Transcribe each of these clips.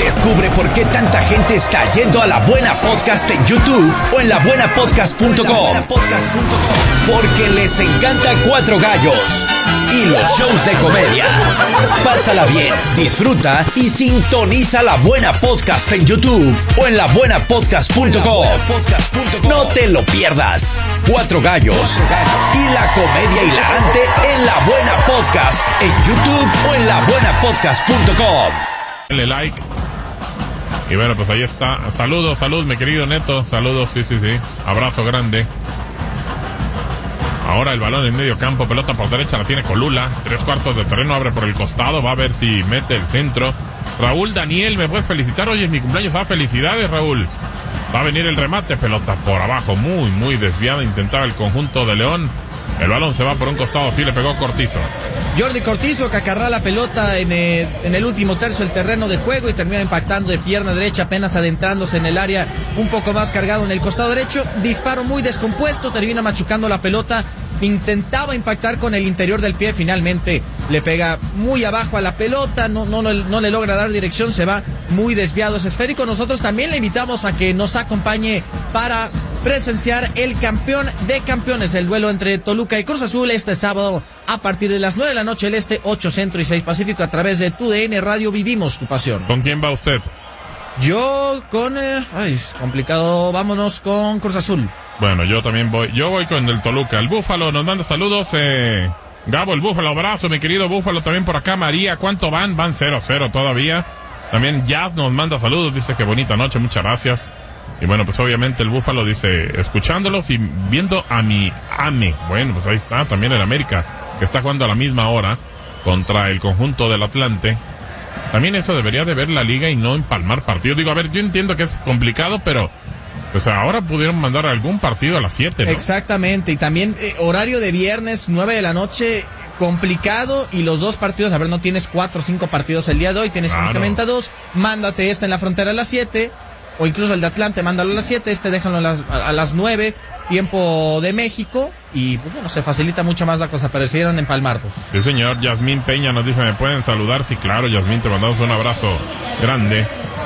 Descubre por qué tanta gente está yendo a La Buena Podcast en YouTube o en labuenapodcast.com. Porque les encanta Cuatro Gallos y los shows de comedia. Pásala bien, disfruta y sintoniza La Buena Podcast en YouTube o en labuenapodcast.com. No te lo pierdas. Cuatro Gallos y la comedia hilarante en La Buena Podcast en YouTube o en labuenapodcast.com. Denle like. Y bueno, pues ahí está. Saludos, mi querido Neto. Saludos, sí. Abrazo grande. Ahora el balón en medio campo, pelota por derecha, la tiene Colula. 3/4 de terreno, abre por el costado, va a ver si mete el centro. Raúl Daniel, ¿me puedes felicitar? Hoy es mi cumpleaños. Felicidades, Raúl. Va a venir el remate, pelota por abajo, muy desviada. Intentaba el conjunto de León. El balón se va por un costado, sí le pegó Cortizo. Jordi Cortizo, que acarrea la pelota en el último tercio del terreno de juego y termina impactando de pierna derecha, apenas adentrándose en el área, un poco más cargado en el costado derecho. Disparo muy descompuesto, termina machucando la pelota. Intentaba impactar con el interior del pie, finalmente le pega muy abajo a la pelota, no le logra dar dirección, se va muy desviado ese esférico. Nosotros también le invitamos a que nos acompañe para presenciar el campeón de campeones, el duelo entre Toluca y Cruz Azul este sábado a partir de las 9 de la noche el este, 8 centro y 6 pacífico, a través de TUDN Radio. Vivimos tu pasión. ¿Con quién va usted? Yo con... es complicado, vámonos con Cruz Azul. Bueno, yo también voy. Yo voy con el Toluca. El Búfalo nos manda saludos. Gabo, el Búfalo, abrazo, mi querido Búfalo. También por acá, María. ¿Cuánto van? Van 0-0 todavía. También Jazz nos manda saludos. Dice que bonita noche, muchas gracias. Y bueno, pues obviamente el Búfalo dice, escuchándolos y viendo a mi AME. Bueno, pues ahí está, también el América, que está jugando a la misma hora contra el conjunto del Atlante. También eso debería de ver la liga y no empalmar partidos. Digo, a ver, yo entiendo que es complicado, pero... pues ahora pudieron mandar algún partido a las 7, ¿no? Exactamente, y también horario de viernes, 9 de la noche, complicado, y los dos partidos, a ver, no tienes 4 o 5 partidos el día de hoy, tienes únicamente 2, mándate en la frontera a las 7, o incluso el de Atlante, mándalo a las 7, déjalo a las 9, tiempo de México, y pues bueno, se facilita mucho más la cosa, pero decidieron empalmarlos. Sí, señor. Yasmín Peña nos dice, ¿me pueden saludar? Sí, claro, Yasmín, te mandamos un abrazo grande.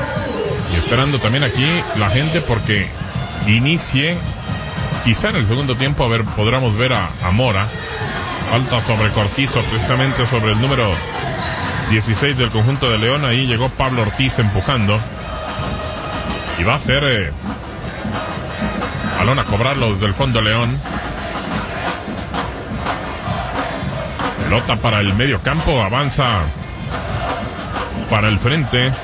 Y esperando también aquí la gente porque inicie, quizá en el segundo tiempo, a ver, podremos ver a Mora. Falta sobre Cortizo, precisamente sobre el número 16 del conjunto de León. Ahí llegó Pablo Ortiz empujando. Y va a ser balón a cobrarlo desde el fondo León. Pelota para el medio campo, avanza para el frente.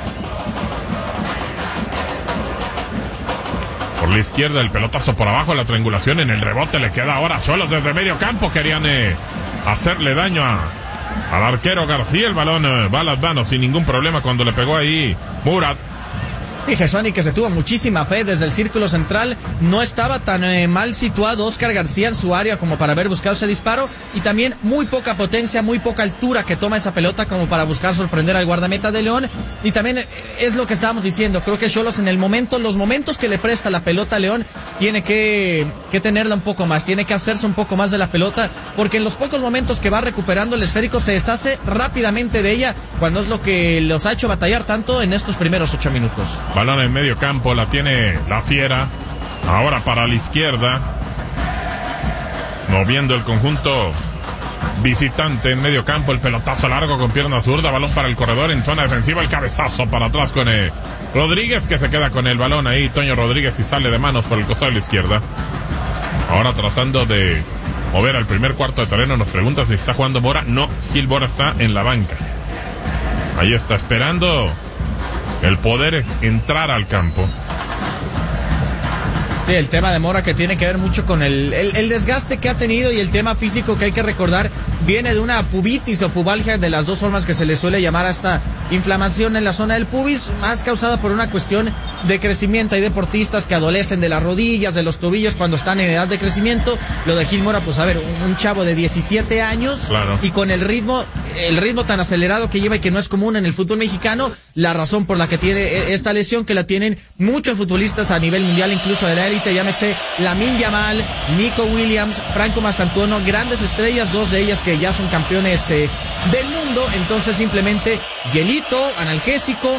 Por la izquierda, el pelotazo por abajo, la triangulación en el rebote, le queda ahora Xolos desde medio campo, querían hacerle daño al arquero García, el balón va a las manos sin ningún problema cuando le pegó ahí Murat. Y Gesoni, que se tuvo muchísima fe desde el círculo central, no estaba tan mal situado Oscar García en su área como para haber buscado ese disparo, y también muy poca potencia, muy poca altura que toma esa pelota como para buscar sorprender al guardameta de León. Y también es lo que estábamos diciendo, creo que Xolos los momentos que le presta la pelota a León, tiene que tenerla un poco más, tiene que hacerse un poco más de la pelota, porque en los pocos momentos que va recuperando el esférico se deshace rápidamente de ella, cuando es lo que los ha hecho batallar tanto en estos primeros 8 minutos. Balón en medio campo, la tiene la Fiera. Ahora para la izquierda, moviendo el conjunto visitante en medio campo, el pelotazo largo con pierna zurda, balón para el corredor en zona defensiva, el cabezazo para atrás con Rodríguez, que se queda con el balón ahí, Toño Rodríguez, y sale de manos por el costado de la izquierda. Ahora tratando de mover al primer cuarto de terreno, nos pregunta si está jugando Mora. No, Gil Mora está en la banca. Ahí está esperando el poder entrar al campo. Sí, el tema de Mora, que tiene que ver mucho con el desgaste que ha tenido, y el tema físico que hay que recordar viene de una pubitis o pubalgia, de las dos formas que se le suele llamar a esta inflamación en la zona del pubis, más causada por una cuestión de crecimiento. Hay deportistas que adolecen de las rodillas, de los tobillos cuando están en edad de crecimiento. Lo de Gil Mora, pues a ver, un chavo de 17 años, claro, y con el ritmo tan acelerado que lleva y que no es común en el fútbol mexicano, la razón por la que tiene esta lesión, que la tienen muchos futbolistas a nivel mundial, incluso de la élite, llámese Lamine Yamal, Nico Williams, Franco Mastantuono, grandes estrellas, 2 de ellas que ya son campeones del mundo. Entonces simplemente hielito, analgésico,